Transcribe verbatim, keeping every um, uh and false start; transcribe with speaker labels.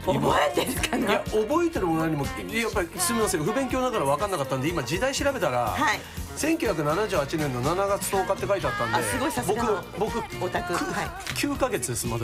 Speaker 1: 覚えてるかな。
Speaker 2: いや覚えてるも何もやっぱりすみません不勉強だから分かんなかったんで今時代調べたら、はい、せんきゅうひゃくななじゅうはちねんのしちがつとおかって書いてあったんで、
Speaker 1: あすごいさすがの
Speaker 2: 僕僕
Speaker 1: オタク、はい、
Speaker 2: きゅうかげつですまだ